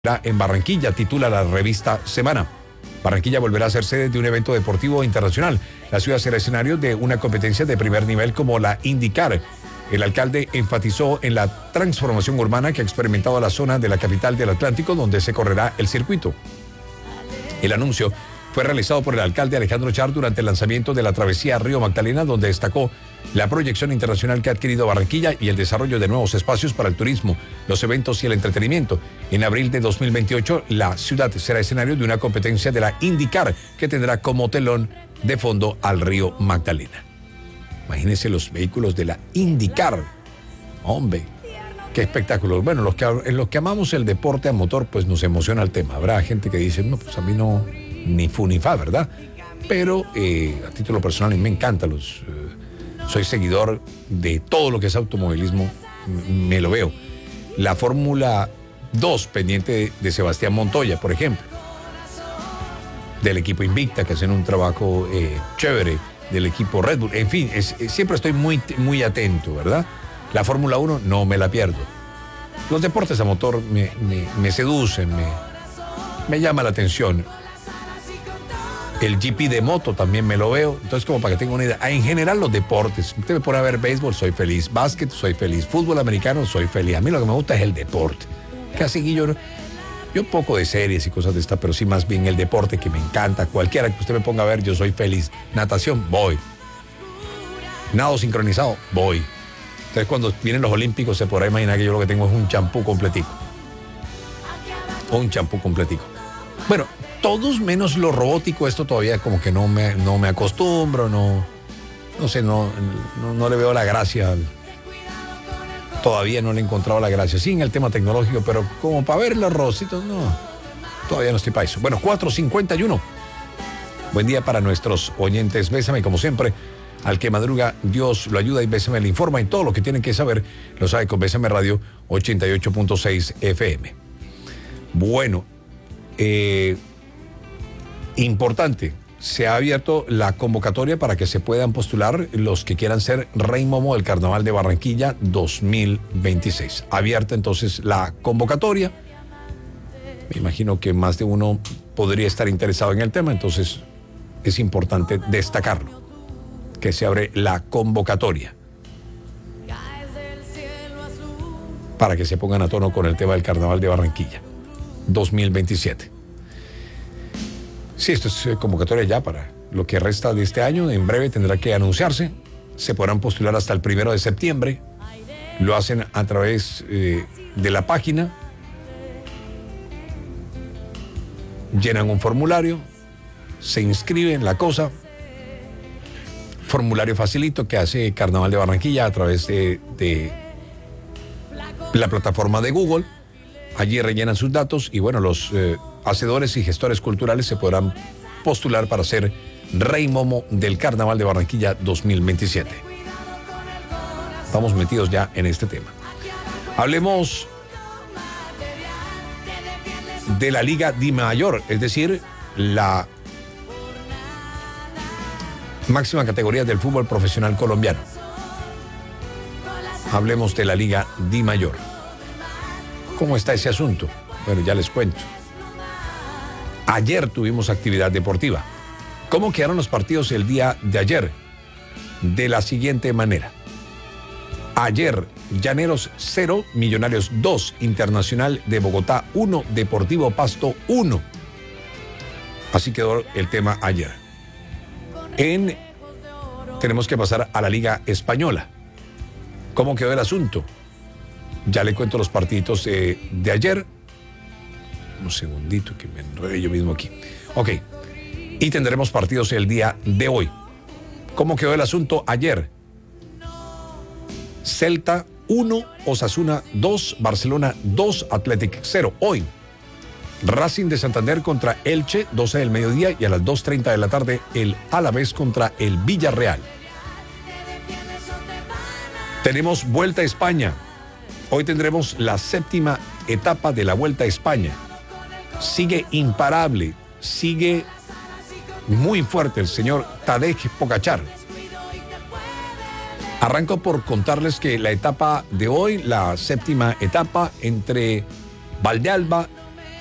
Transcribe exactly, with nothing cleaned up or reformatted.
En Barranquilla, titula la revista Semana. Barranquilla volverá a ser sede de un evento deportivo internacional. La ciudad será escenario de una competencia de primer nivel como la IndyCar. El alcalde enfatizó en la transformación urbana que ha experimentado la zona de la capital del Atlántico, donde se correrá el circuito. El anuncio fue realizado por el alcalde Alejandro Char durante el lanzamiento de la travesía Río Magdalena, donde destacó la proyección internacional que ha adquirido Barranquilla y el desarrollo de nuevos espacios para el turismo, los eventos y el entretenimiento. En abril de dos mil veintiocho, la ciudad será escenario de una competencia de la IndyCar que tendrá como telón de fondo al Río Magdalena. Imagínense los vehículos de la IndyCar. Hombre, qué espectáculo. Bueno, los que, en los que amamos el deporte a motor, pues nos emociona el tema. Habrá gente que dice, no, pues a mí no, ni fu ni fa, ¿verdad? Pero eh, a título personal, a mí me encanta los... Eh, soy seguidor de todo lo que es automovilismo, me lo veo. La Fórmula dos, pendiente de, de Sebastián Montoya, por ejemplo. Del equipo Invicta, que hacen un trabajo eh, chévere, del equipo Red Bull. En fin, es, es, siempre estoy muy, muy atento, ¿verdad? La Fórmula uno no me la pierdo. Los deportes a motor me, me, me seducen, me, me llama la atención. El G P de moto también me lo veo. Entonces, como para que tenga una idea. En general, los deportes. Usted me pone a ver béisbol, soy feliz. Básquet, soy feliz. Fútbol americano, soy feliz. A mí lo que me gusta es el deporte. Casi yo, yo poco de series y cosas de estas, pero sí más bien el deporte que me encanta. Cualquiera que usted me ponga a ver, yo soy feliz. Natación, voy. Nado sincronizado, voy. Entonces, cuando vienen los olímpicos, se podrá imaginar que yo lo que tengo es un champú completico. Un champú completico. Bueno, todos menos lo robótico, esto todavía como que no me, no me acostumbro, no, no sé, no, no, no le veo la gracia. Todavía no le he encontrado la gracia. Sí, en el tema tecnológico, pero como para ver los rositos, no. Todavía no estoy para eso. Bueno, cuatro cincuenta y uno. Buen día para nuestros oyentes. Bésame, como siempre. Al que madruga, Dios lo ayuda y Bésame le informa. Y todo lo que tienen que saber lo sabe con Bésame Radio ochenta y ocho punto seis F M. Bueno, eh... importante, se ha abierto la convocatoria para que se puedan postular los que quieran ser Rey Momo del Carnaval de Barranquilla dos mil veintiséis. Abierta entonces la convocatoria. Me imagino que más de uno podría estar interesado en el tema, entonces es importante destacarlo, que se abre la convocatoria para que se pongan a tono con el tema del Carnaval de Barranquilla dos mil veintisiete. Sí, esto es convocatoria ya para lo que resta de este año. En breve tendrá que anunciarse. Se podrán postular hasta el primero de septiembre. Lo hacen a través eh, de la página. Llenan un formulario. Se inscriben la cosa. Formulario facilito que hace Carnaval de Barranquilla a través de, de la plataforma de Google. Allí rellenan sus datos y bueno, los eh, hacedores y gestores culturales se podrán postular para ser Rey Momo del Carnaval de Barranquilla dos mil veintisiete. Estamos metidos ya en este tema. Hablemos de la Liga Di Mayor, es decir, la máxima categoría del fútbol profesional colombiano. Hablemos de la Liga Di Mayor. ¿Cómo está ese asunto? Bueno, ya les cuento. Ayer tuvimos actividad deportiva. ¿Cómo quedaron los partidos el día de ayer? De la siguiente manera. Ayer, Llaneros cero, Millonarios dos, Internacional de Bogotá uno, Deportivo Pasto uno. Así quedó el tema ayer. En, tenemos que pasar a la Liga Española. ¿Cómo quedó el asunto? Ya le cuento los partiditos eh, de ayer. Un segundito que me enredé yo mismo aquí. Ok. Y tendremos partidos el día de hoy. ¿Cómo quedó el asunto ayer? Celta uno, Osasuna dos, Barcelona dos, Athletic cero. Hoy, Racing de Santander contra Elche, doce del mediodía, y a las dos treinta de la tarde, el Alavés contra el Villarreal. Tenemos Vuelta a España. Hoy tendremos la séptima etapa de la Vuelta a España. Sigue imparable, sigue muy fuerte el señor Tadej Pogačar. Arranco por contarles que la etapa de hoy, la séptima etapa entre Valdealba